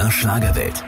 MDR Schlagerwelt.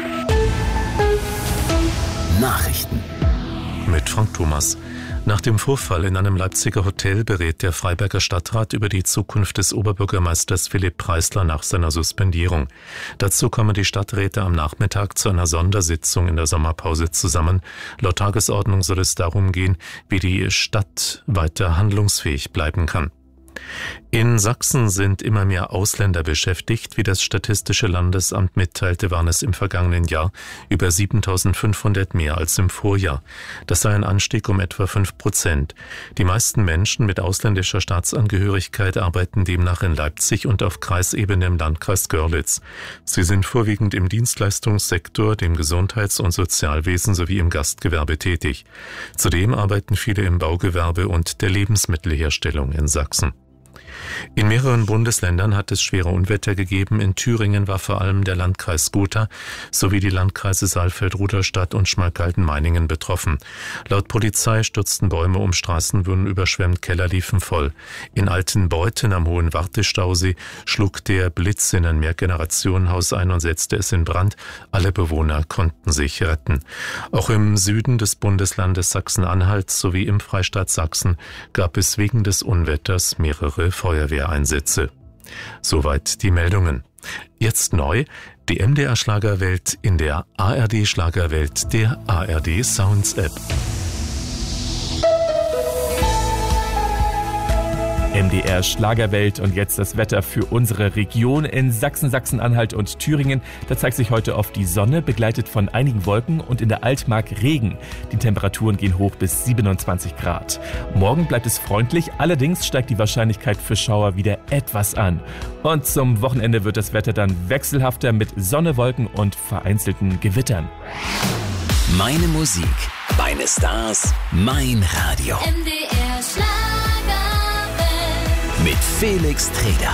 Nachrichten. Mit Frank Thomas. Nach dem Vorfall in einem Leipziger Hotel berät der Freiberger Stadtrat über die Zukunft des Oberbürgermeisters Philipp Preisler nach seiner Suspendierung. Dazu kommen die Stadträte am Nachmittag zu einer Sondersitzung in der Sommerpause zusammen. Laut Tagesordnung soll es darum gehen, wie die Stadt weiter handlungsfähig bleiben kann. In Sachsen sind immer mehr Ausländer beschäftigt. Wie das Statistische Landesamt mitteilte, waren es im vergangenen Jahr über 7.500 mehr als im Vorjahr. Das sei ein Anstieg um etwa 5%. Die meisten Menschen mit ausländischer Staatsangehörigkeit arbeiten demnach in Leipzig und auf Kreisebene im Landkreis Görlitz. Sie sind vorwiegend im Dienstleistungssektor, dem Gesundheits- und Sozialwesen sowie im Gastgewerbe tätig. Zudem arbeiten viele im Baugewerbe und der Lebensmittelherstellung in Sachsen. In mehreren Bundesländern hat es schwere Unwetter gegeben. In Thüringen war vor allem der Landkreis Gotha sowie die Landkreise Saalfeld-Rudolstadt und Schmalkalden-Meiningen betroffen. Laut Polizei stürzten Bäume um, Straßen wurden überschwemmt, Keller liefen voll. In Altenbeuthen am Hohen Wartestausee schlug der Blitz in ein Mehrgenerationenhaus ein und setzte es in Brand. Alle Bewohner konnten sich retten. Auch im Süden des Bundeslandes Sachsen-Anhalt sowie im Freistaat Sachsen gab es wegen des Unwetters mehrere Feuerwehreinsätze. Soweit die Meldungen. Jetzt neu, die MDR Schlagerwelt in der ARD Schlagerwelt der ARD Sounds App. MDR Schlagerwelt und jetzt das Wetter für unsere Region in Sachsen, Sachsen-Anhalt und Thüringen. Da zeigt sich heute oft die Sonne, begleitet von einigen Wolken und in der Altmark Regen. Die Temperaturen gehen hoch bis 27 Grad. Morgen bleibt es freundlich, allerdings steigt die Wahrscheinlichkeit für Schauer wieder etwas an. Und zum Wochenende wird das Wetter dann wechselhafter mit Sonne, Wolken und vereinzelten Gewittern. Meine Musik, meine Stars, mein Radio. MDR Schlagerwelt. Mit Felix Treder.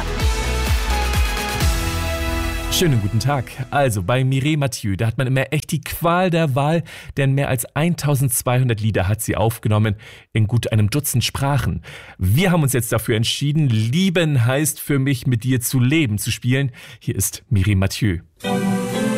Schönen guten Tag. Also bei Mireille Mathieu, da hat man immer echt die Qual der Wahl, denn mehr als 1200 Lieder hat sie aufgenommen in gut einem Dutzend Sprachen. Wir haben uns jetzt dafür entschieden, Lieben heißt für mich, mit dir zu leben, zu spielen. Hier ist Mireille Mathieu.